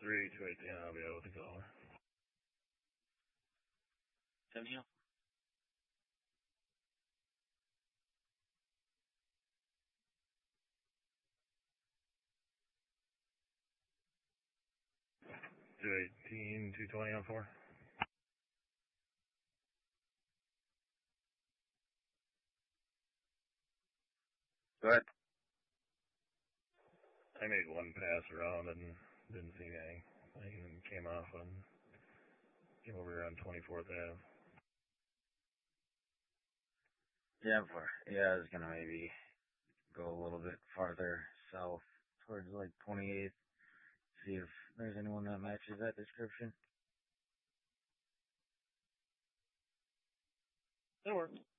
3-218, I'll be able to go. 70. 218, 220 on 4. Go ahead. I made one pass around and didn't see anything. I even came over here on 24th Ave. Yeah, I was gonna maybe go a little bit farther south towards like 28th, see if there's anyone that matches that description. That works.